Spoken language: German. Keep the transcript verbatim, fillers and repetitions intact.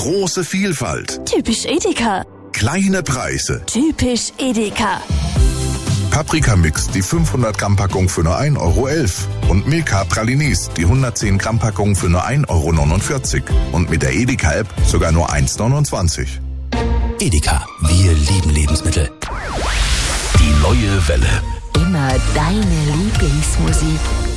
Große Vielfalt. Typisch Edeka. Kleine Preise. Typisch Edeka. Paprikamix, die fünfhundert Gramm Packung für nur ein Euro elf. Und Milka Pralinis, die hundertzehn Gramm Packung für nur ein Euro neunundvierzig. Und mit der Edeka-App sogar nur eins neunundzwanzig. Edeka, wir lieben Lebensmittel. Die neue Welle. Immer deine Lieblingsmusik.